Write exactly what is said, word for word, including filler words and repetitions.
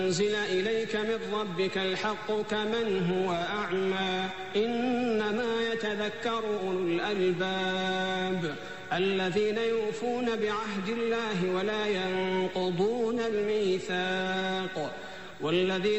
أنزل إليك من ربك الحق كمن هو أعمى إنما يتذكر أولو الألباب الذين يوفون بعهد الله ولا ينقضون الميثاق والذين